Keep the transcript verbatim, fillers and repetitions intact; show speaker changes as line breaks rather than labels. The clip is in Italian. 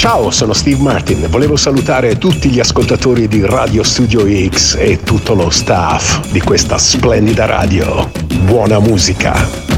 Ciao, sono Steve Martin. Volevo salutare tutti gli ascoltatori di Radio Studio X e tutto lo staff di questa splendida radio. Buona musica.